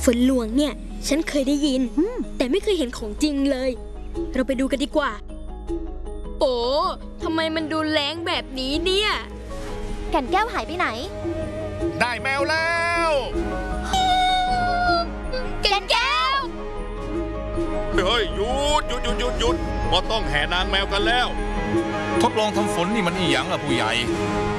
ฝนหลวงเนี่ยฉันเคยได้ยินแต่ไม่เคยเห็นของจริงเลยเราไปดูกันดีกว่าโอ้ทำไมมันดูแรงแบบนี้เนี่ยแก่นแก้วหายไปไหนได้แมวแล้วแก่นแก้วเฮ้ยหยุดว่าต้องแห่นางแมวกันแล้วทดลองทำฝนนี่มันอีหยังล่ะผู้ใหญ่